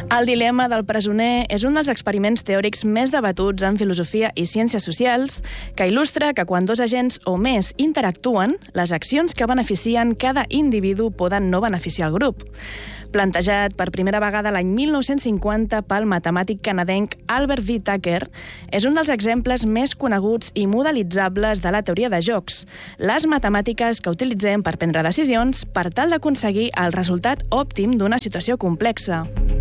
El dilema del presoner és un dels experiments teòrics més debatuts en filosofia i ciències socials que il·lustra que quan dos agents o més interactuen, les accions que beneficien cada individu poden no beneficiar el grup. Plantejat per primera vegada l'any 1950 pel matemàtic canadenc Albert V. Tucker, és un dels exemples més coneguts i modelitzables de la teoria de jocs, les matemàtiques que utilitzem per prendre decisions per tal d'aconseguir el resultat òptim d'una situació complexa.